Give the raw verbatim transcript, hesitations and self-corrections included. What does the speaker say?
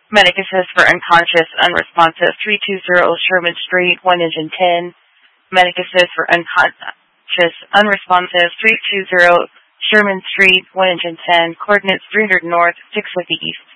Medic assist for unconscious, unresponsive, three two zero Sherman Street, one engine ten. Medic assist for unconscious, unresponsive, three two zero Sherman Street, one engine ten. Coordinates three hundred north, six fifty east.